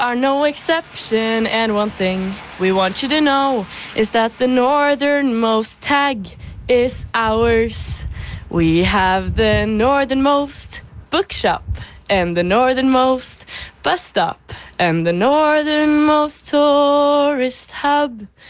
are no exception, and one thing we want you to know is that the northernmost tag is ours. We have the northernmost bookshop and the northernmost bus stop and the northernmost tourist hub.